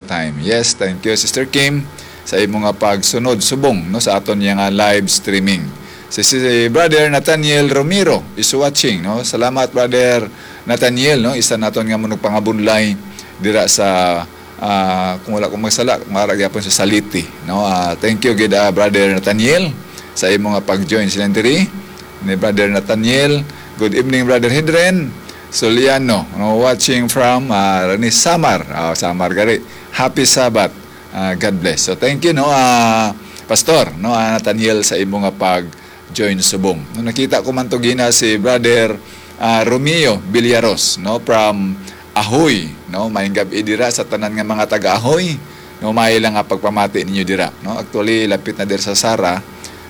time. Yes, thank you Sister Kim sa imo nga pagsunod subong no sa aton nga live streaming. Si Brother Nathaniel Romero is watching, no. Salamat Brother Nathaniel, no. Isa naton nga munog pangabunlay dira sa kung wala kong magsala, mara gyapon sa Saliti, no. Thank you gid Brother Nathaniel sa imo nga pag-join silentary ni Brother Nathaniel. Good evening Brother Hedren Soliano, no, watching from Samar. Samar gari. Happy Sabbath. God bless. So thank you, no, Pastor, no, Nathaniel sa imo nga pag-join subong. No, nakita ko man to gina si Brother Romeo Villaros, no, from Ahoy, no, maayong gabi dira sa tanan nga mga taga-Ahoy. No, may lang nga pagpamati ninyo dira, no. Actually lapit na dira sa Sara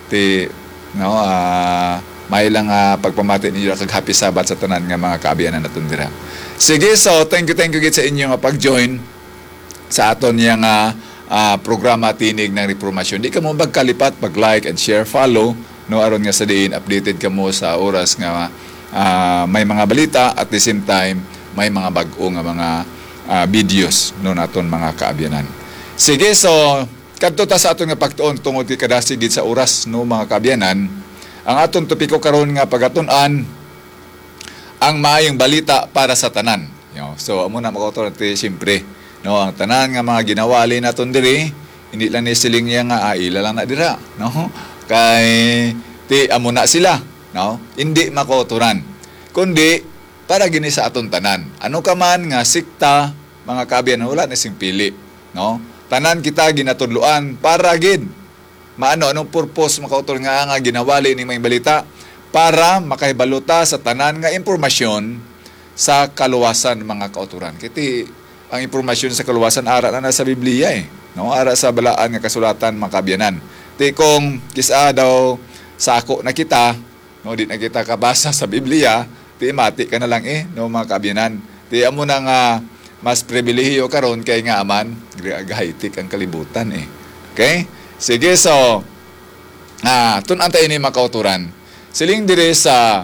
no, may lang pagpamati ninyo kag happy Sabbath sa tanan nga mga kaabiyanan naton dira. Sige, so thank you gid sa inyo nga pag-join sa aton yang programa Tinig ng Reformasyon. Di ka mo magkalipat, mag-like and share, follow, no, aron nga sa diin updated ka mo sa oras nga may mga balita at the same time may mga bag-o nga mga videos no naton mga kaabiyanan. Sige, so kadto ta sa aton nga pagtuon tungod kay kadasi gid sa oras no mga kaabiyanan. Ang aton topiko karon nga pagatun-an ang maayong balita para sa tanan. So amo na makautor ti siyempre, no, ang tanan nga mga ginawali naton diri hindi lang ni siling nga ila lang na dira, no, kay ti amo na sila, no, hindi makauturan kundi para gini sa aton tanan. Ano ka man nga sikta mga kaabiyanan, wala na sing pili, no, tanan kita ginatudloan para gid maano anong purpose makautor nga ginawali ni mga balita para makahibaluta sa tanan nga impormasyon sa kaluwasan mga kauturan. Kiti ang impormasyon sa kaluwasan ara na sa Biblia no, ara sa balaan nga kasulatan mga kaabiyanan. Ti kung kisa daw sako na kita, no, di na kita kabasa sa Biblia, ti mati ka na lang no mga kaabiyanan. Ti amo na nga mas pribilehiyo karon kay nga aman gahitik ang kalibutan Okay? Sige, so tun-an tayo ni mga kauturan. Siling dire sa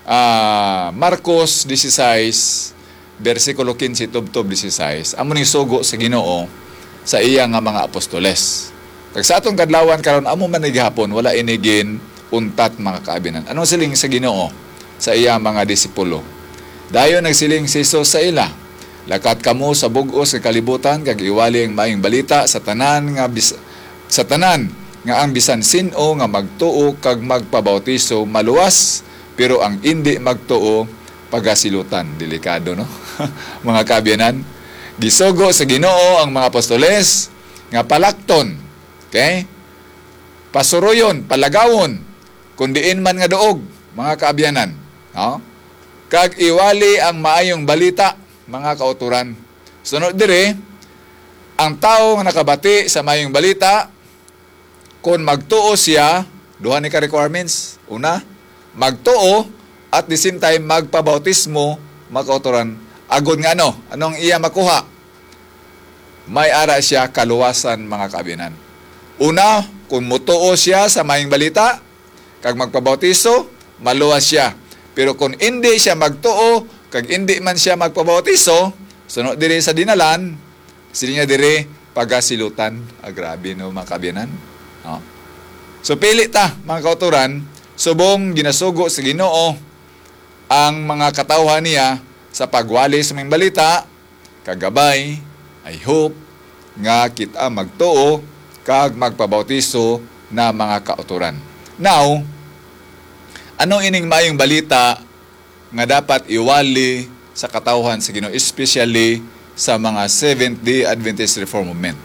Marcos 16 versikulo 15 tubtob 16. Amo ni sugo sa Ginoo sa iya nga mga apostoles. Kag sa atong kadlawan karon amo man gihapon wala inigin untat mga kaabiyanan. Anong siling sa Ginoo sa iya mga disipulo? Dayon nagsiling si Jesus sa ila, lakat kamo sa bug-os sa kalibutan kag iwali ang maayong balita sa tanan nga ang bisan sino nga magtuo kag magpabautiso maluwas, pero ang hindi magtuo pagasilutan. Delikado, no? Mga kaabiyanan, gisugo sa Ginoo ang mga apostoles nga palakton, okay? Pasuruyon, palagawon, kundiin man nga doog, mga kaabiyanan, no? Kag iwali ang maayong balita, mga kauturan. Sunod dire, ang tao nga nakabati sa maayong balita, kung magtuo siya, duha ni ka requirements. Una, magtuo at the same time magpabautismo, mga kauturan. Agod nga ano? Anong iya makuha? May ara siya kaluwasan, mga kaabiyanan. Una, kung mutuo siya sa maayong balita, kag magpabautiso, maluwas siya. Pero kung hindi siya magtuo, kag hindi man siya magpabautiso, sunod diri sa dinalan, sila diri pagasilutan. Grabe, no, mga kaabiyanan. No? So pili ta mga kauturan, subong ginasugo sa Ginoo ang mga katawhan niya sa pagwali sa mga balita, kagabay, I hope nga kita magtuo kag magpabautiso na mga kauturan. Now, ano ining maayong balita nga dapat iwali sa katawhan sa Ginoo, especially sa mga Seventh-day Adventist Reform Movement?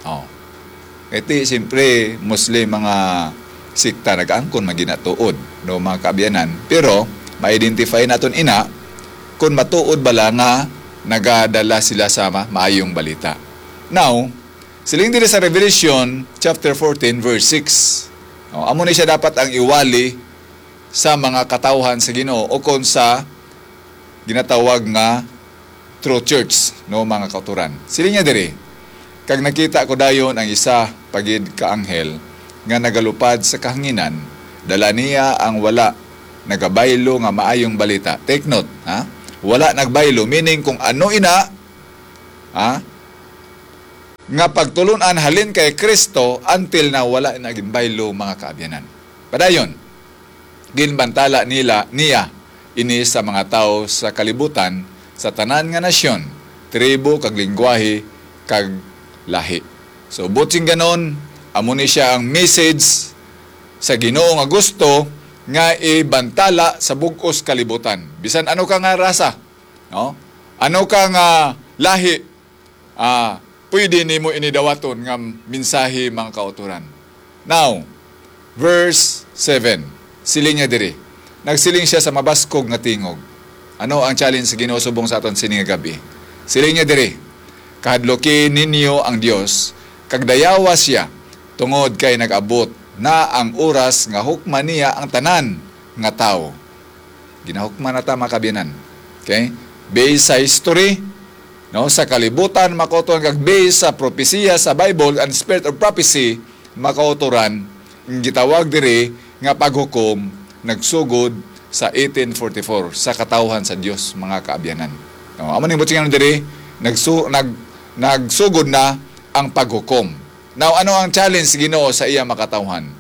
Iti, siyempre, Muslim mga sikta nag-angkon maginatuod, no, mga kaabiyanan. Pero, ma-identify naton ina kung matuod bala nga nagadala sila sa maayong balita. Now, siling diri sa Revelation chapter 14 verse 6. Amo ni siya dapat ang iwali sa mga katawhan sa Ginoo o kung sa ginatawag nga true church, no, mga kauturan. Siling niya diri, kag nakita ko dayon ang isa pagid ka anghel nga nagalupad sa kahanginan, dala niya ang wala nagabaylo nga maayong balita. Take note, ha? Wala nagbaylo, meaning kung ano ina, ha? nga pagtulunan halin kay Kristo until na wala naging baylo mga kaabyanan. Padayon, ginbantala niya ini sa mga tao sa kalibutan, sa tanan nga nasyon, tribo, kag lingwahe, kag lahi. So, buting ganon, amo ni siya ang message sa Ginoo nga gusto nga ibantala sa bug-os kalibutan. Bisan ano ka nga rasa, no? Ano ka nga lahi, pwede nimo inidawaton nga mensahe mga kauturan. Now, verse 7. Siling niya diri. Nagsiling siya sa mabaskog nga tingog. Ano ang challenge sa Ginoo subong sa aton sining gabi? Siling niya diri. Kahadloki ninyo ang Dios, kag dayawa siya tungod kay nag-abot na ang oras nga hukman niya ang tanan nga tao. Ginahukman na ta makabinan. Okay? Based sa history, no, sa kalibutan makauturan kag based sa propesiya sa Bible and spirit of prophecy makauturan ang gitawag diri nga paghukom nagsugod sa 1844 sa katawhan sa Dios mga kaabyanan. No, amo ning butingan diri nagsugod na ang paghukom. Now ano ang challenge Ginoo sa iya makatawhan?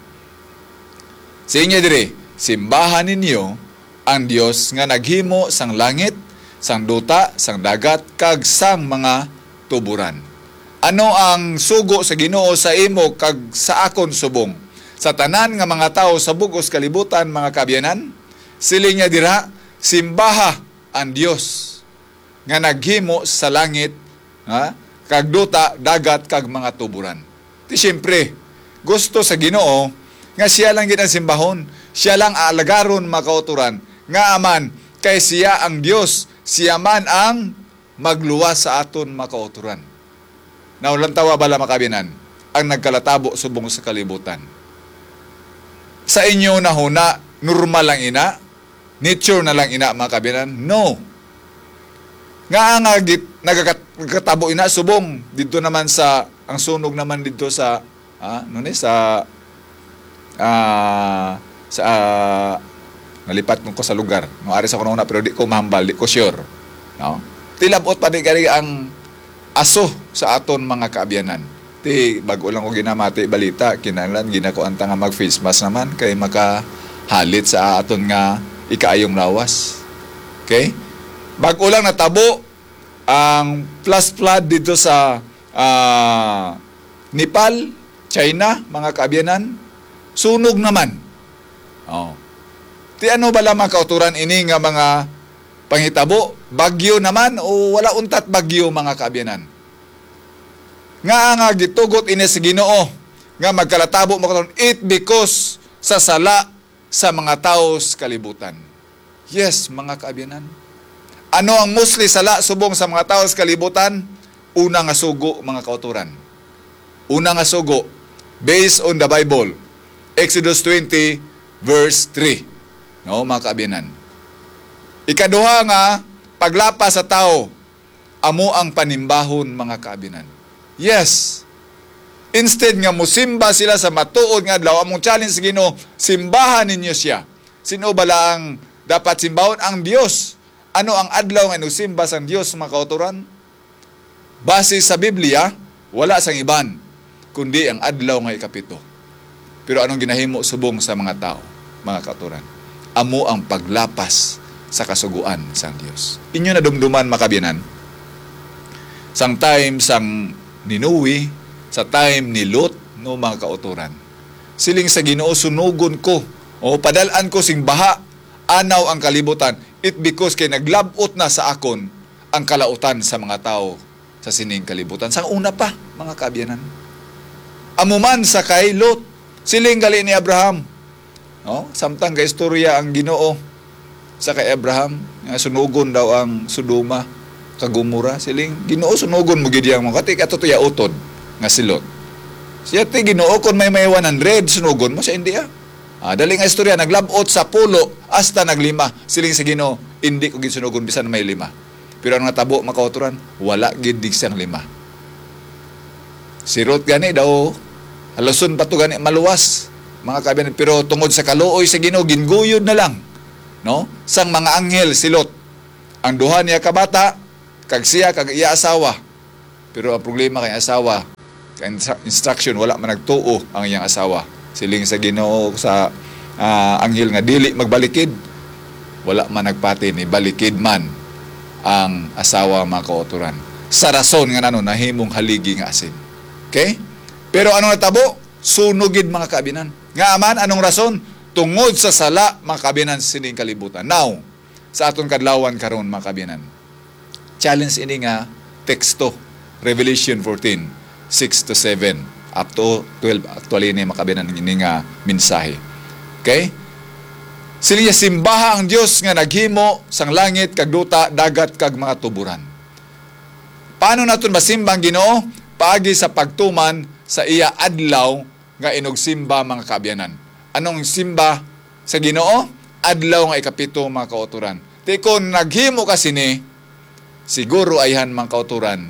Sa inyo diri, simbahan ninyo ang Dios nga naghimo sang langit, sang duta, sang dagat kag sang mga tuburan. Ano ang sugo sa Ginoo sa imo kag sa akon subong? Sa tanan nga mga tao sa bugos kalibutan mga kaabyanan, siling niya dira, simbaha ang Dios nga naghimo sa langit, kag duta, dagat kag mga tuburan. Ti siyempre, gusto sa Ginoo nga siya lang gid ang simbahon, siya lang aalagaron makauturan, nga aman kay siya ang Dios, siya man ang magluwas sa aton makauturan. Naulantawa bala makabinan ang nagkalatabo subong sa kalibutan. Sa inyo na huna, normal lang ina? Nature na lang ina mga kabinan? No. Nga nagkatabo ina subong dito naman sa ang sunog naman dito sa nalipat ko sa lugar. No ari sa kuno na pero di ko mahambal, di ko sure. No? Tilabot pa di kari ang aso sa aton mga kaabyanan. Ti bago lang ko ginamati balita kinahanglan ginakuanta nga mag-face mask naman kay makahalit sa aton nga ikaayong lawas. Okay? Bago lang natabo ang flash flood dito sa Nepal, China, mga kaabyanan, sunog naman. Oh. Ti ano bala mga kauturan ini nga mga panghitabo? Bagyo naman o wala untat bagyo mga kaabyanan? Nga gitugot ini sa Ginoo nga magkalatabo mo it because sa sala sa mga tao sa kalibutan. Yes, mga kaabyanan. Ano ang mostly sala subong sa mga tao sa kalibutan? Una nga sugo, mga kauturan. Una nga sugo, based on the Bible. Exodus 20, verse 3. No, mga kaabyanan. Ikaduha nga, paglapas sa tao, amo ang panimbahon, mga kaabyanan. Yes. Instead nga musimba sila sa matuod nga adlaw, among challenge sa Ginoo, simbahan ninyo siya. Sino bala ang dapat simbahon? Ang Dios. Ano ang adlaw nga nusimba sang Dios mga kauturan? Base sa Biblia, wala sang iban kundi ang adlaw nga ikapito. Pero anong ginahimo subong sa mga tao, mga kauturan? Amo ang paglapas sa kasuguan sang Dios. Inyo na dumduman makabiyanan. Sang time sang Ninuwi, sa time ni Lot, no mga kauturan. Siling sa Ginoo sunugon ko, o padalaan ko sing baha, anaw ang kalibutan, it because kay naglabot na sa akon ang kalautan sa mga tao sa sining kalibutan. Sang una pa, mga kaabyanan. Amuman sa kay Lot, siling gali ni Abraham. No? Samtang ka istorya ang Ginoo sa kay Abraham, sunugon daw ang Sodoma, kagumura, siling Ginoo sunugon mo gid yang mga kati ato tuya utod nga si Lot. Siya ti Ginoo kon may 100 sunugon mo sa India. Dali nga istorya naglabot sa pulo hasta naglima. Siling sa Ginoo, hindi ko gid sunugon bisan may 5. Pero ang natabo makauturan, wala gid dig siyang 5. Si Lot gani daw halason pa to gani maluwas mga kabinet, pero tungod sa kaluoy sa Ginoo ginguyod na lang, no? Sang mga anghel si Lot. Ang duha niya kabata kag siya kag iya asawa. Pero ang problema kay asawa instruction, wala man nagtuo ang iyang asawa. Siling sa Ginoo sa anghel nga dili magbalikid, wala man nagpati ni balikid man ang asawa mga kauturan. Sa rason nga nanon nahimong haligi nga asin. Okay? Pero anong natabo? Sunugid mga kaabinan. Nga aman, anong rason? Tungod sa sala mga kaabinan sining kalibutan. Now, sa aton kadlawan karon mga kaabinan, challenge ini nga teksto, Revelation 14, 6 to 7, up to 12, actually ini mga kaabinan ini nga mensahe. Okay? Sila simbaha ang Dios nga naghimo sang langit kag duta, dagat kag mga tuburan. Paano naton masimbang Ginoo? Paagi sa pagtuman sa iya adlaw nga inugsimba mga kaabyanan. Anong simba sa Ginoo? Adlaw nga ikapito mga kauturan. Ti kon naghimo kasi ni, siguro ayhan mga kauturan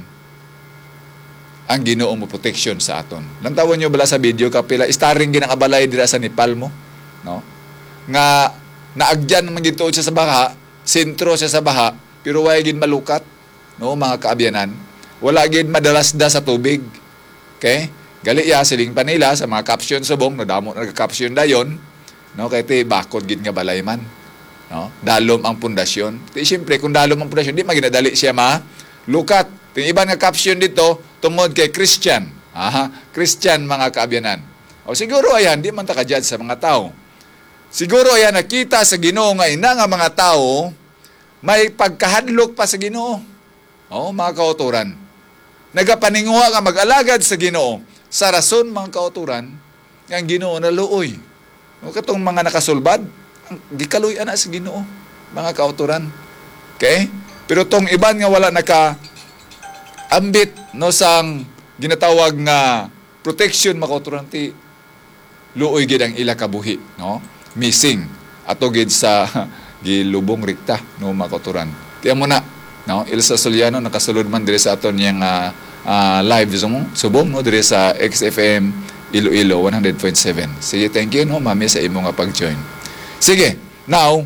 ang Ginoo mo protection sa aton. Lantawan nyo bala sa video kapila starring ginang abalay dira sa Nepal mo, no? Nga naagyan man gituod siya sa baha, sentro siya sa baha, pero way gid malukat, no mga kaabyanan. Wala gid madalasda sa tubig. Okay? Gali ya siling panila sa mga caption subong, no damo nagka-caption dayon, no kay ti bakod gid nga balay man, no? Dalom ang pundasyon. Ti siyempre kung dalom ang pundasyon, di maginadali siya lukat. Ting iban nga caption dito tungod kay Christian. Christian mga kaabyanan. O siguro ayan, di man ta ka-judge sa mga tao. Siguro ayan nakita sa Ginoo nga ina nga mga tao may pagkahadlok pa sa Ginoo. Mga kauturan. Nagapaninguha nga mag-alagad sa Ginoo. Sa rason mga kauturan, ang Ginoo naluoy. Katong mga nakasulbad, gikaluy ana sa Ginoo, mga kauturan. Okay? Pero tong iban nga wala naka-ambit no sang ginatawag nga protection mga kauturan, ti luoy gid ang ila kabuhi, no? Missing ato gid sa gilubong rikta no mga kauturan. Tiyan mo na, no? Elsa Soliano nakasulod man diri sa aton yang live subong no diri sa XFM Iloilo 100.7. Sige, thank you no mami sa imo nga pag-join. Sige, now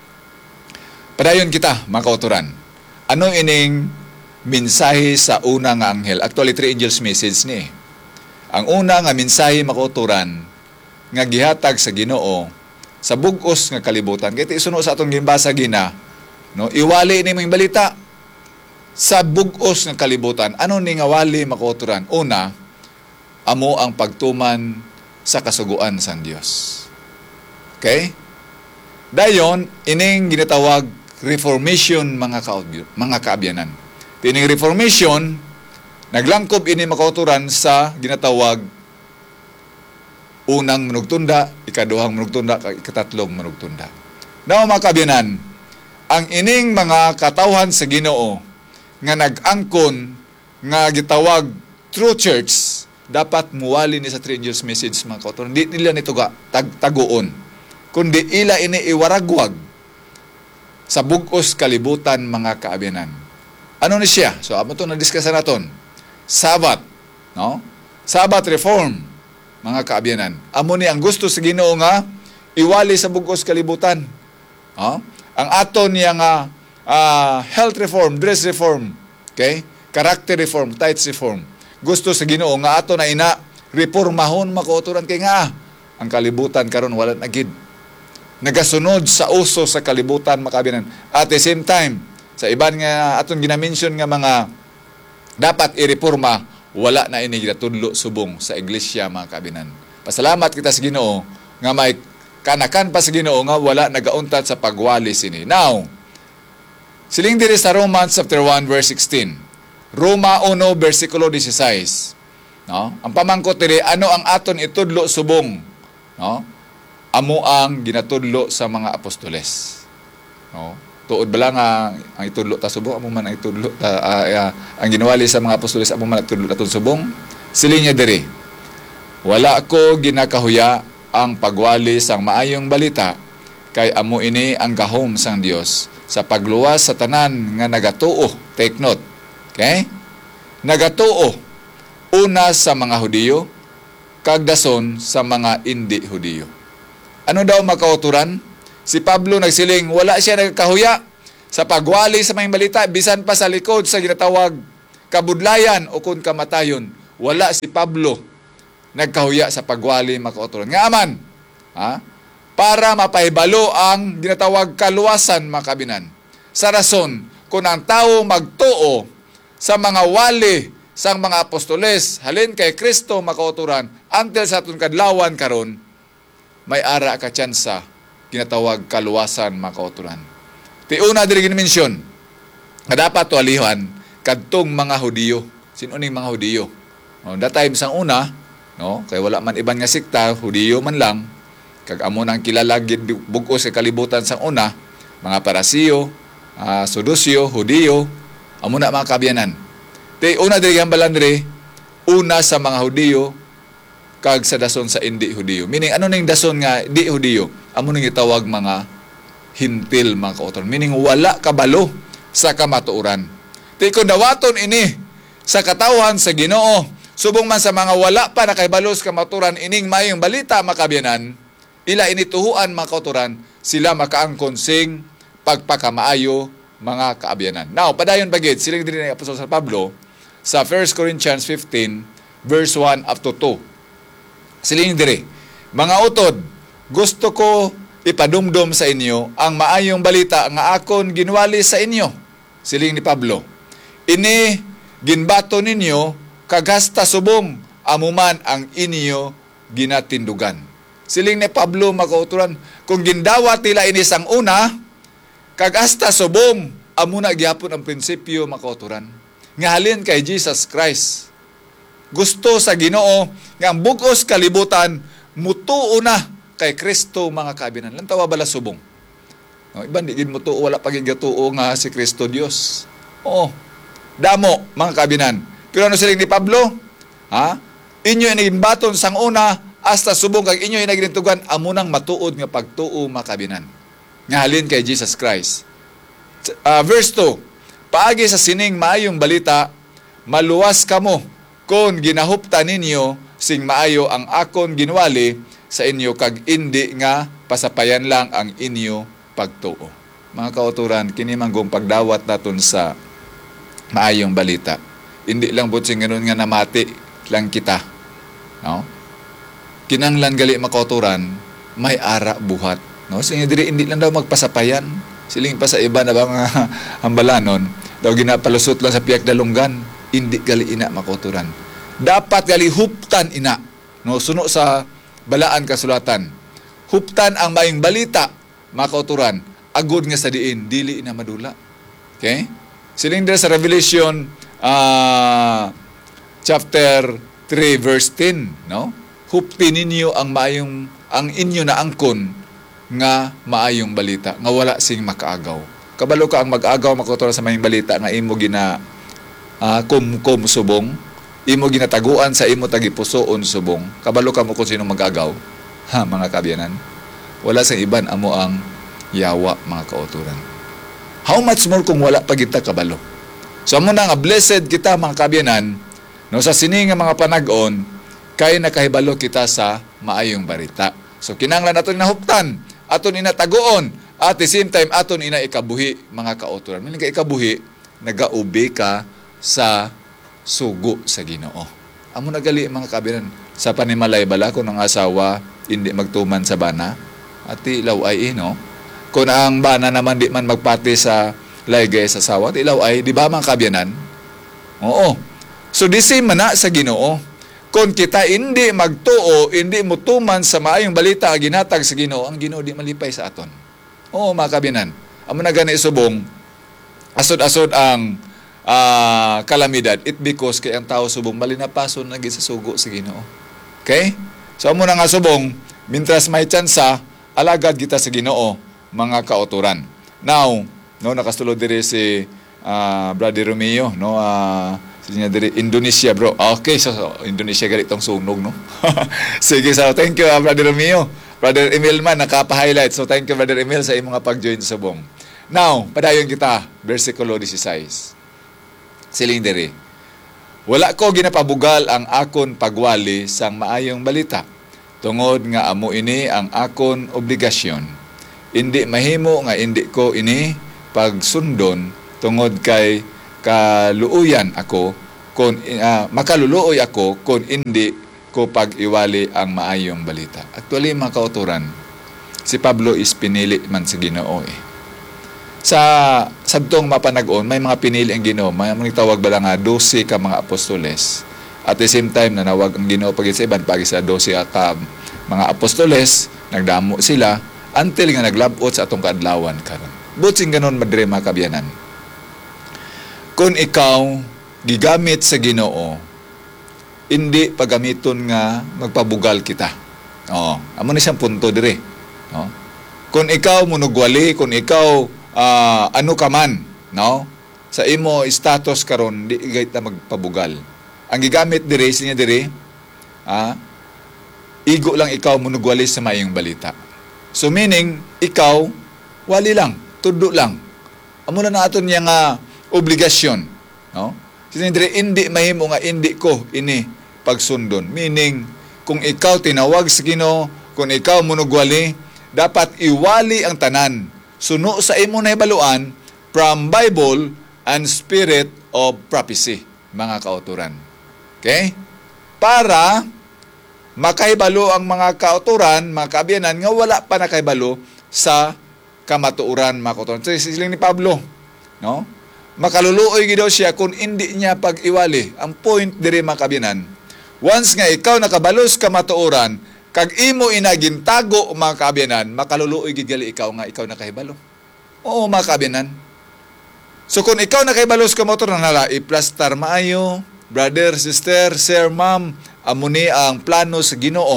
padayon kita mga kauturan. Ano ining mensahe sa una nga anghel? Actually, 3 angels message ni. Ang una nga mensahe mga kauturan nga gihatag sa Ginoo sa bug-os nga kalibutan. Kaya isuno sa atong gimbasa gina, no? Iwali ni mga balita sa bug-os nga kalibutan. Ano ni nga wali makauturan? Una, amo ang pagtuman sa kasuguan sang Dios. Okay? Dayon, ining ginatawag reformation mga kaabyanan. Tining reformation, naglangkob ini makauturan sa ginatawag unang manugtunda, ikaduhang manugtunda, ikatatlong manugtunda. Now mga kaabyanan, ang ining mga katawhan sa Ginoo nga nag-angkon nga gitawag true church, dapat muwali ni sa 3 angels message mga kauturan. Di nila nito taguon, kundi ila ini iwaragwag sa bug-os kalibutan mga kaabyanan. Ano ni siya? So amo to na-discuss naton. Sabbath, no? Sabbath reform mga kaabyanan. Amo ni ang gusto sa Ginoo nga iwali sa bug-os kalibutan. Ang aton niya nga health reform, dress reform, okay? Character reform, tithes reform. Gusto sa Ginoo nga ato na ina reformahon makauturan kay nga ang kalibutan karon wala na gid. Nagasunod sa uso sa kalibutan makabinan. At the same time, sa iban nga aton ginamention nga mga dapat ireforma, wala na ini ginatudlo subong sa iglesia mga kabinan. Pasalamat kita sa Ginoo nga may kanakan pa sa Ginoo nga wala nagauntat sa pagwali sini. Now, siling diri sa Romans chapter 1 verse 16. Roma 1 versikulo 16. No? Ang pamangkot diri ano ang aton itudlo subong, no? Amo ang ginatudlo sa mga apostoles. No? Tuod bala nga ang itudlo ta subong, amo man ang itudlo ang ginawali sa mga apostoles, amo man itudlo aton subong. Siling niya diri. Wala ko ginakahuya ang pagwali sang maayong balita kay amo ini ang gahom sang Dios sa pagluwas sa tanan nga nagatuo. Take note. Okay? Nagatuo una sa mga Hudiyo kag dason sa mga indi Hudiyo. Ano daw makauturan? Si Pablo nagsiling wala siya nagkahuya sa pagwali sa mga balita bisan pa sa likod sa ginatawag kabudlayan o kun kamatayon. wala si Pablo nagkahuya sa pagwali mga kauturan. Nga aman, para mapahibalo ang ginatawag kaluwasan mga kabinan. Sa rason, kung ang tao magtuo sa mga wali sang mga apostoles, halin kay Kristo mga kauturan, until sa atong kadlawan karon, may ara ka tsansa ginatawag kaluwasan mga kauturan. Ti una diri ginmensyon, nga dapat tualihan kadtong mga Hudiyo. Sino ning mga Hudiyo? That time sang una, no, kay wala man iban nga sikta, Hudiyo man lang, kag amo nang kilala gid bug-os sa kalibutan sang una, mga Parasiyo, Sadusyo, Hudiyo, amo na mga kabyanan. Ti una diri gambalan diri, una sa mga Hudiyo kag sa dason sa indi Hudiyo. Meaning ano ning dason nga di Hudiyo? Amo ning itawag mga hintil mga kauturan. Meaning wala kabalo sa kamatuoran. Ti kun dawaton ini sa katawhan sa Ginoo, subong man sa mga wala pa nakahibalo sa kamatuoran ining mayong balita makabyanan, ila inituhuan mga kauturan, sila makaangkon sing pagpakamaayo mga kaabyanan. Now, padayon bagid, silang din ni Apostol San Pablo sa 1 Corinthians 15, verse 1 up to 2. Siling dire, mga utod, gusto ko ipadumdum sa inyo ang maayong balita nga akon ginwali sa inyo. Siling ni Pablo, ini ginbato ninyo kagasta subong amuman ang inyo ginatindugan. Siling ni Pablo makauturan, kung gindawa tila ini sang una, kagasta subong amuna gyapon ang prinsipyo makauturan. Nga halin kay Jesus Christ. Gusto sa Ginoo nga ang bugos kalibutan mutuo na kay Kristo mga kaabinan. Lantawa bala subong. Iban di gid mutuo, wala pagigatuo nga si Kristo Dios. Oo. Damo mga kaabinan. Pero ano siling ni Pablo? Inyo inigimbaton sang una hasta subong kag inyo inaginintugan amunang matuod nga pagtuo mga kaabinan. Nga halin kay Jesus Christ. Verse 2, paagi sa sining maayong balita, maluwas kamo kung ginahuptan ninyo sing maayo ang akon ginwali sa inyo kag indi nga pasapayan lang ang inyo pagtuo. Mga kauturan, kini manggong pagdawat naton sa maayong balita. Hindi lang butsing ganun nga namati lang kita. No? Kinanglan gali mga kauturan, may ara buhat. No? So, diri hindi lang daw magpasapayan. Siling pa sa iba na bang hambalanon, daw ginapalusot lang sa piyak dalunggan. Hindi gali ina makuturan. Dapat gali huptan ina. No, suno sa balaan kasulatan. Huptan ang maayong balita, makauturan. Agod nga sa diin, dili ina madula. Okay? Siling sa Revelation chapter 3 verse 10, no? Huptin ninyo ang maayong ang inyo na angkon nga maayong balita nga wala sing makaagaw. Kabalo ka ang mag-agaw makauturan sa maayong balita nga imo gina kum subong, imo ginataguan sa imo tagipusoon subong. Kabalo ka mo kung sino mag-agaw. Mga kabyanan. Wala sa iban amo ang yawa mga kauturan. How much more kung wala pa kita kabalo. So amo na nga blessed kita mga kabyanan no sa sini nga mga panag-on kay nakahibalo kita sa maayong balita. So kinahanglan aton nahuptan, aton inataguon, at the same time aton ina ikabuhi mga kauturan. Meaning ka ikabuhi, nagaubi ka sa sugo sa Ginoo. Amo nagali mga kabinan sa panimalay bala kung ang asawa hindi magtuman sa bana at ilaw ay no. Kung ang bana naman di man magpati sa laygay sa asawa, ilaw ay di ba mga kabyanan? Oo. So di same man na sa Ginoo. Kung kita hindi magtuo, hindi mutuman sa maayong balita ginatag sa Ginoo, ang Ginoo di malipay sa aton. Oo mga kabyanan. Amo na gani subong asod-asod ang kalamidad. It because kay ang tao subong malinapason na sa sugo sa Ginoo. Okay? So amo na nga subong, mintras may tsansa, alagad kita sa Ginoo, mga kauturan. Now, no nakasulod diri si Brother Romeo, no sinya diri Indonesia, bro. Okay, so Indonesia gali tong sunog, no. Sige, so thank you Brother Romeo. Brother Emil man nakapa-highlight. So thank you Brother Emil sa imong pag-join sa subong. Now, padayon kita, versikulo 16. Siling diri, wala ko ginapabugal ang akon pagwali sang maayong balita. Tungod nga amo ini ang akon obligasyon. Hindi mahimo nga hindi ko ini pagsundon tungod kay kaluuyan ako kung makaluluoy ako kung hindi ko pag-iwali ang maayong balita. Actually, mga kauturan, si Pablo is pinili man sa Ginoo eh. Sa sabtong mapanag-on, may mga pinili ang Ginoo. May mga tawag ba nga 12 ka mga apostoles. At the same time, nanawag ang Ginoo pagit sa iban, pagit sa 12 ka mga apostoles, nagdamo sila, until nga naglabot sa atong kaadlawan karon. Butsing ganon madre mga kabyanan. Kung ikaw gigamit sa Ginoo, hindi pagamiton nga magpabugal kita. Amo ni siyang punto dire. Kung ikaw munugwali, kung ikaw ano ka man, no? Sa imo status karon di gayta magpabugal. Ang gigamit dire sinya dire, igo lang ikaw munugwali sa maayong balita. So meaning ikaw wali lang, tudlo lang. Amo na aton niya nga obligasyon, no? Sinya dire hindi mahimo nga hindi ko ini pagsundon. Meaning kung ikaw tinawag sa Ginoo, kung ikaw munugwali, dapat iwali ang tanan. Suno sa imo nahibaluan from Bible and spirit of prophecy, mga kauturan. Okay? Para makahibalo ang mga kauturan, mga kaabyanan, nga wala pa nakahibalo sa kamatuoran, mga kauturan. So, siling ni Pablo, no? Makaluluoy gidaw siya kung hindi niya pag-iwali. Ang point diri, mga kaabyanan, once nga ikaw nakabalos kamatuoran, kag imo inagintago, mga kaabyanan, makaluluoy gid gali ikaw nga ikaw nakahibalo. Oo, mga kaabyanan. So kung ikaw nakahibalo sa kamatuoran, hala, iplastar maayo, brother, sister, sir, ma'am, amo ni ang plano sa Ginoo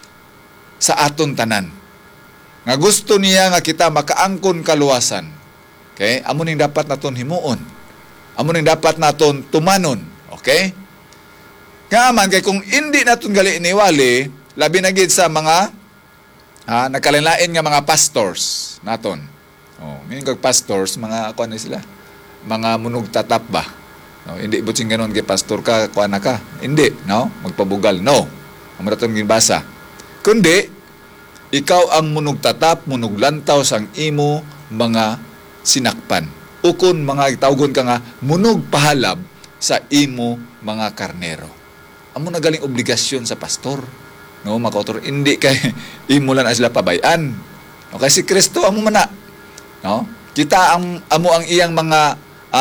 sa aton tanan. Nga gusto niya nga kita makaangkon kaluwasan. Okay? Amo ning dapat naton himuon. Amo ning dapat naton tumanon. Okay? Kaaman kay kung hindi naton gali iniwali, labi na gid sa mga nagkalain-lain nga mga pastors naton. Meaning kag pastors, mga kuan sila. Mga munugtatap ba? No, hindi butsing ganon kay pastor ka, kuan na ka. Hindi, no? Magpabugal. No. Amo naton ginbasa. Kundi ikaw ang munugtatap, munuglantaw sang imo mga sinakpan. Ukon mga tawgon ka nga munog pahalab sa imo mga karnero. Amo na galing obligasyon sa pastor. No, mga kautor, hindi kay imo lang sila pabayan. No, kasi si Kristo amo man na. No? Kita amo ang iyang mga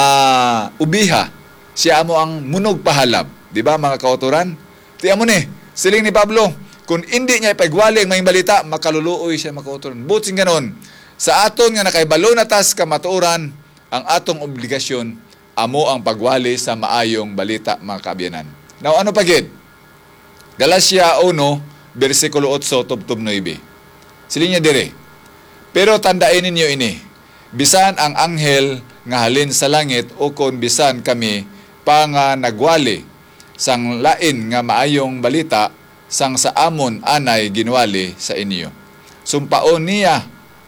ubiha. Siya amo ang munog pahalab, di ba mga kautoran? Ti amo ni, siling ni Pablo, kung hindi niya ipagwali ang mayong balita, makaluluoy siya mga kautoran. Butsing ganon, sa aton nga nakaibalo na tas kamatuoran, ang atong obligasyon, amo ang pagwali sa maayong balita, mga kaabyanan. Now, ano pa gid? Galacia 1, versikulo 8, tubtob 9. Siling niya dire, pero tandain ninyo ini, bisan ang anghel nga halin sa langit, o kon bisan kami pa nga nagwali, sang lain nga maayong balita, sang sa amon anay ginwali sa inyo. Sumpaon niya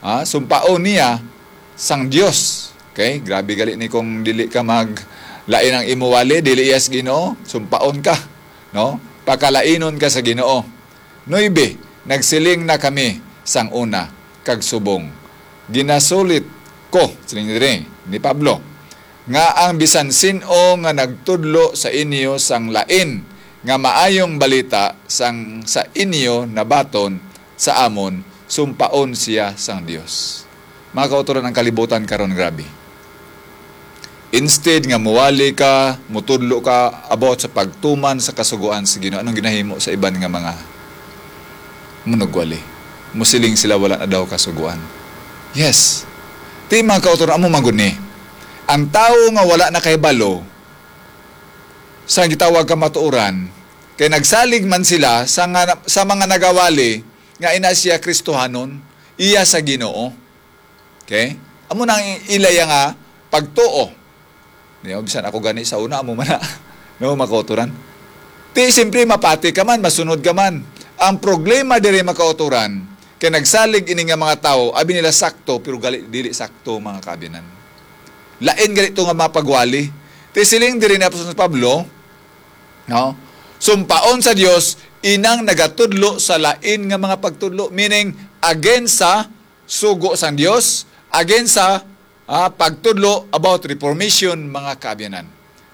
sang Dios. Okay? Grabe gali ni kung dili ka lain ang imuwali, dili iyas Ginoo, sumpaon ka, no? Pakalainon ka sa Ginoo. 9, nagsiling na kami sang una kag subong. Ginasulit ko, siling ni Pablo, nga ang bisan sino nga nagtudlo sa inyo sang lain nga maayong balita sang sa inyo nabaton sa amon, sumpaon siya sang Dios. Mga kauturan ng kalibutan karon, grabe. Instead nga muwali ka, mutudlo ka about sa pagtuman sa kasuguan sa Ginoo, anong ginahimo sa iban nga mga munugwali? Musiling sila wala na daw kasuguan. Yes. Ti mga kauturan, amo magud ni. Ang tao nga wala na kahibalo sa gitawag kamatuoran, kay nagsalig man sila sa mga nagawali nga ina siya Kristohanon, iya sa Ginoo. Okay? Amo nang ilaya nga pagtuo. Bisan ako gani sa una, amo man na. No, makauturan. Ti simpre mapati ka man, masunod ka man. Ang problema dire makauturan, kay nagsalig ini nga mga tao, abi nila sakto, pero dili sakto, mga kabinan. Lain ganito nga mapagwali. Ti siling diri ni Apostol Pablo, no? Sumpaon sa Dios inang nagatudlo sa lain nga mga pagtudlo, meaning against sa sugo sang Dios, against sa pagtudlo about reformation, mga kaabyanan.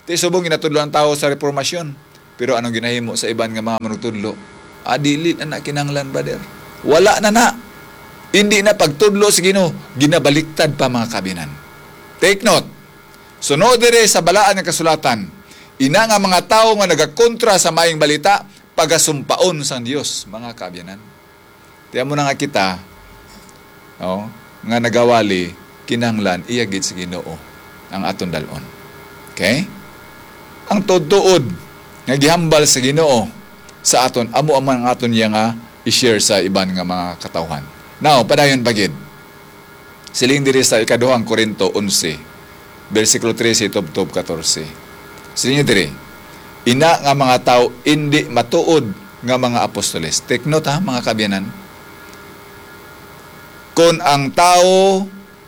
Ti subong ginatudlo ang tao sa reformasyon. Pero anong ginahimo sa iban nga mga manugtudlo? Dili na kinahanglan, brother. Wala na. Hindi na pagtudlo sa Ginoo, ginabaliktad pa mga kabinan. Take note. Sunod dire sa balaan ng kasulatan, ina nga mga tao nga nagakontra sa maayong balita, pagasumpaon sang Dios, mga kabinan. Tiyan mo na nga kita, nga nagawali, kinahanglan, iyagid sa Ginoo ang aton dalon. Okay? Ang tuod nga gihambal sa Ginoo sa aton, amo ang aton niya nga i-share sa iban nga mga katawhan. Now, padayon pagid. Siling diri sa ikaduhang Korinto 11, versikulo 13 tub 14. Siling diri, ina nga mga tao hindi matuod nga mga apostoles. Take note mga kabiyanan. Kung ang tao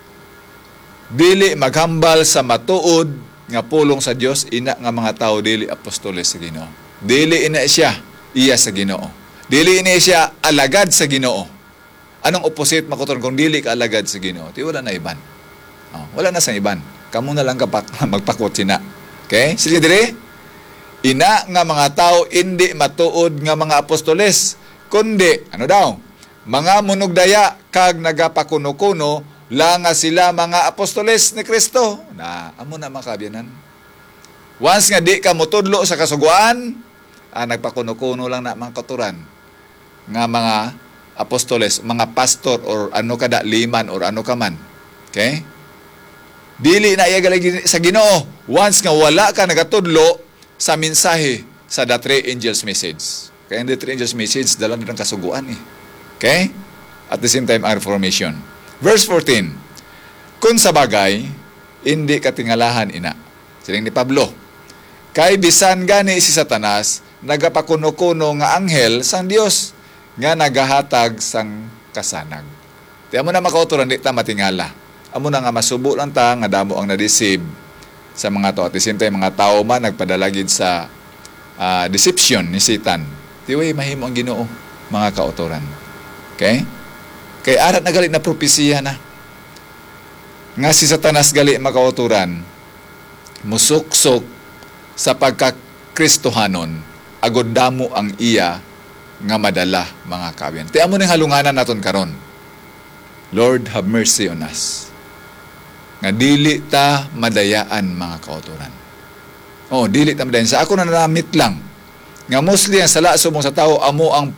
dili maghambal sa matuod nga pulong sa Dios, ina nga mga tao dili apostoles sa Ginoo. Dili ina siya iya sa Ginoo. Dili ina siya alagad sa Ginoo. Anong opposite makuton kung dili ka alagad sa Ginoo? Ti wala na iban. Wala na sa iban. Kamu na lang magpakot sina. Okay? Sige dire. Ina nga mga tao hindi matuod nga mga apostoles, kundi ano daw? Mga munugdaya kag nagapakuno-kuno lang nga sila mga apostoles ni Kristo. Amo na mga kabiyanan. Once nga di ka mutudlo sa kasuguan, nagpakuno-kuno lang na mga katuran nga mga apostoles, mga pastor or ano kada liman or ano ka man. Okay? Dili na iya galagi sa Ginoo. Once nga wala ka nagatudlo sa mensahe sa the three angels message. Kaya the three angels message dala ng kasuguan Okay? At the same time, ang reformation. Verse 14, kung sa bagay, hindi katingalahan ina. Siling ni Pablo, kay bisan gani si Satanas, nagapakuno-kuno nga anghel sang Dios, nga nagahatag sang kasanag. Tiyan mo na makauturan, di ta matingala. Amo na nga masubo lang ta, nga damo ang na-deceive sa mga tao. At the same time, mga tao man, nagpadalagid sa deception ni Satan. Tiway, mahimo ang Ginoo, mga kauturan. Okay? Kay arat na gali na propesiya na. Nga si Satanas gali makauturan, musuksok sa pagkakristohanon, agod damo ang iya nga madala mga kabiyan. Tiyan mo ng halunganan naton karon. Lord, have mercy on us. Nga dili ta madayaan mga kauturan. Dili ta madayan. Sa ako na namit lang, nga mostly ang sala sumong sa tao, amo ang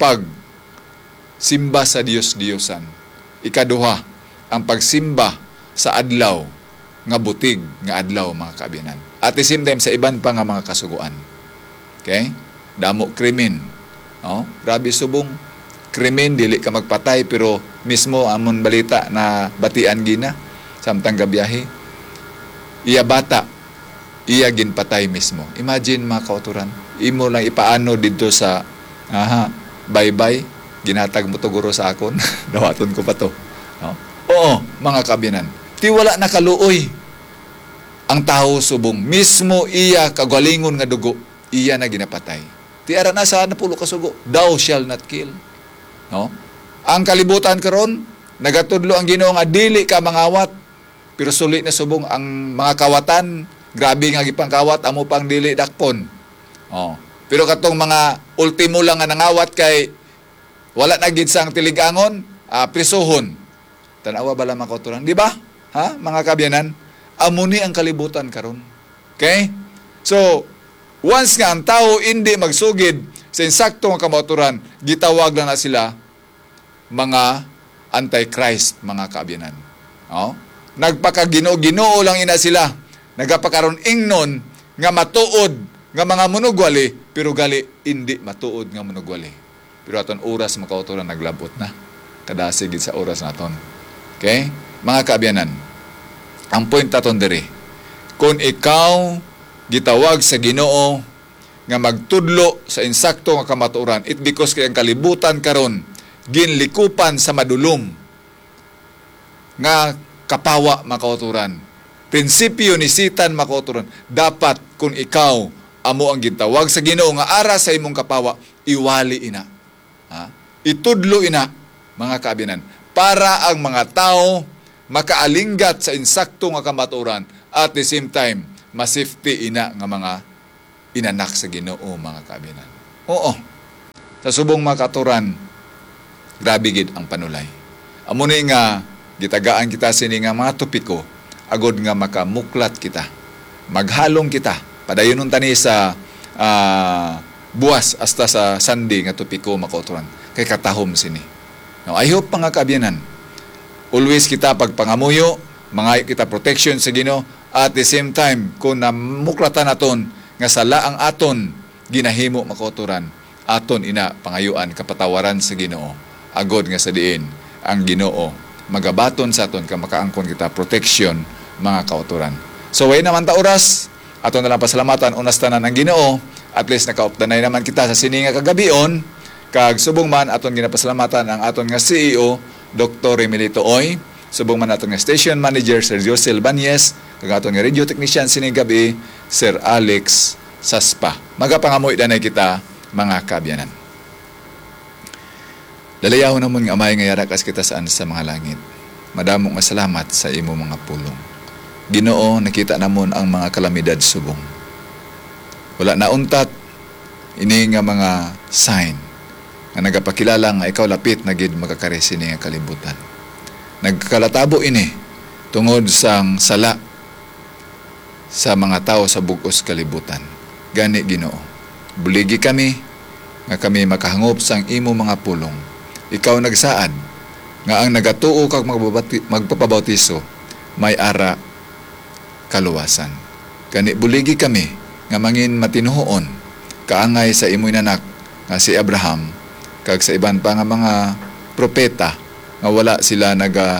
simba sa Diyos-Diyosan. Ikaduha, ang pagsimba sa adlaw nga butig nga adlaw mga kabiyanan. At the same time sa iban pa nga mga kasuguan. Okay? Damo krimen. Grabe subong krimen, dili ka magpatay pero mismo amon balita na batian gina samtang gabiyahe. Iya bata, iya ginpatay mismo. Imagine mga kauturan, imo lang ipaano dito sa bye-bye. Ginatag mo to guro sa akon. Dawaton ko pa to. Oo, mga kabiyanan. Ti wala nakaluoy ang tao subong. Mismo iya kagalingon nga dugo, iya na ginapatay. Ti ara na sa napulo ka sugo, thou shall not kill. Ang kalibutan karon, nagatudlo ang Ginoo nga dili ka mangawat. Pero sulit na subong ang mga kawatan, grabe nga gipangkawat, amo pang dili dakpon. Pero katong mga ultimo lang nga nangawat kay wala na gid sang tiligangon, prisuhon. Tanawa bala mga kauturan, di ba? Mga kabiyanan, amuni ang kalibutan karon. Okay? So, once nga ang tao hindi magsugid sa insakto nga kamauturan, gitawag na sila mga antichrist, mga kabiyanan. Nagpakaginoo-ginoo lang ina sila. Nagapakaron ingnon nga matuod nga mga munugwali, pero gali hindi matuod nga munugwali. Pero aton oras makauturan naglabot na. Kadasigid sa oras naton. Okay? Mga kaabyanan, ang point naton diri, kung ikaw gitawag sa Ginoo nga magtudlo sa insakto nga kamatuoran, it because kay ang kalibutan karon ginlikupan sa madulom nga kapawa makauturan. Prinsipyo ni Satan makauturan. Dapat kung ikaw amo ang gitawag sa Ginoo nga ara sa imong kapawa, iwali ina. Itudlo ina, mga kabiyanan, para ang mga tao makaalinggat sa insakto nga kamatuoran at the same time masafety ina nga mga inanak sa Ginoo mga kaabinan. Oo. Sa subong mga katuran, grabe gid ang panulay. Amo ni nga gitagaan kita sini nga mga topiko agod nga makamuklat kita. Maghalong kita. Padayonon tani sa buwas hasta sa Sunday nga topiko makauturan. Kay katahom sini. Now, I hope mga kaabinan, always kita pagpangamuyo, mangayo kita protection sa Ginoo, at the same time, kung namuklatan naton nga sala ang aton ginahimo makauturan, aton ina pangayuan kapatawaran sa Ginoo. Agod nga sa diin ang Ginoo magabaton sa aton ka makaangkon kita protection mga kauturan. So way naman ta oras, aton na lang pasalamatan unas tanan ang Ginoo. At least nakauptanay naman kita sa sini nga kagabion. Kag subong man aton ginapasalamatan ang aton nga CEO Dr. Emilito Oy, subong man aton nga station manager Sir Jose Albanyes, kag aton nga radio technician sini gabi Sir Alex Saspa. Magapangamoy danay kita mga kaabyanan. Lalayaw namon nga amay nga yarakas kita saan sa mga langit. Madamong masalamat sa imo mga pulong. Ginoo, nakita namon ang mga kalamidad subong. Wala na untat ini nga mga sign nga nagapakilala nga ikaw lapit na gid makakare sini nga kalibutan. Nagkalatabo ini tungod sang sala sa mga tao sa bug-os kalibutan. Gani Ginoo, buligi kami nga kami makahangop sang imo mga pulong. Ikaw nagsaad nga ang nagatuo kag magpapabautiso may ara kaluwasan. Gani buligi kami nga mangin matinuhoon kaangay sa imoy nanak nga si Abraham kag sa iban pa nga mga propeta nga wala sila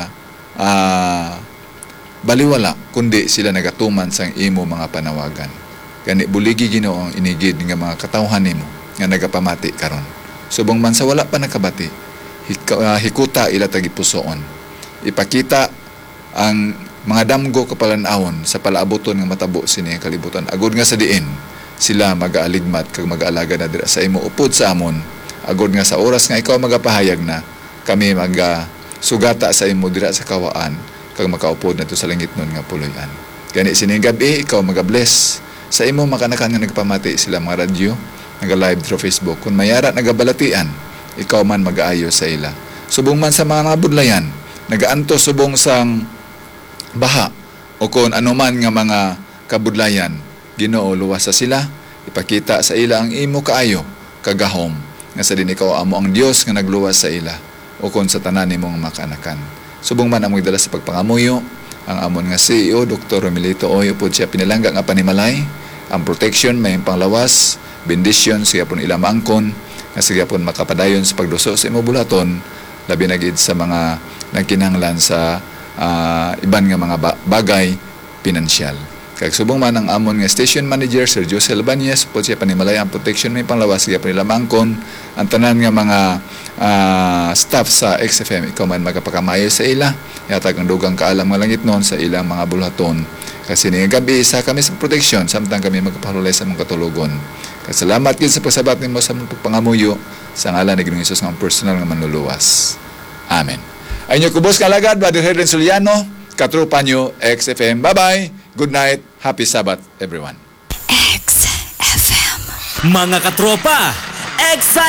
baliwala kundi sila nagatuman sang imo mga panawagan. Gani buligi Ginoo ang inigid nga mga katawhan nimo nga nagapamati karon. Subong man sa wala pa nakabati, hikuta ila tagipusoon. Ipakita ang mga damgo kapalan-awon sa palaabuton nga matabo sini nga kalibutan. Agod nga sa diin sila mag-aaligmat kag mag-aalaga na dira sa imo upod sa amon. Agod nga sa oras nga ikaw magapahayag na kami sugata sa imo dira sa kawaan kag makaupod nato sa langit nun nga puloy-an. Gani sini gabi ikaw magabless sa imo makanakan nga nagpamati sila mga radyo, naga-live through Facebook. Kung mayara nagabalatian, ikaw man mag-aayo sa ila. Subong man sa mga budlayan, nagaanto subong sang baha o kung anuman nga mga kabudlayan, Ginoo luwas sa sila, ipakita sa ila ang imo kaayo kagahom nga sa din ikaw amo ang Dios nga nagluwas sa ila o kung sa tanan nimong makanakan. Subong man amoy dala sa pagpangamuyo ang amon nga CEO Dr. Emilito Oy upod siya pinalangga nga panimalay, ang protection may panglawas, bendisyon siya pon ila maangkon nga siya pon makapadayon sa pagduso sa imo bulaton labi na gid sa mga nagkinahanglan sa iban nga mga bagay pinansyal. Kag subong man ang amon nga station manager Sir Jose Albanyes po siya panimalay ang protection may panglawas siya panila mangkon ang tanan nga mga staff sa XFM ikaw man magapakamayo sa ila yatag ang dugang kaalam nga langit noon sa ilang mga bulhaton kasi ni gabi isa kami sa protection samtang kami magpahulay sa mga katulugon. Salamat gid sa pagsabat nimo sa mong pagpangamuyo sa ngalan ni Ginoong Hesus nga personal nga manluluwas. Amen. Ay nyo kubos kalagad, Brother Herlen Soliano, katrupa nyo, XFM. Bye-bye. Good night. Happy Sabbath, everyone. XFM. Mga katropa,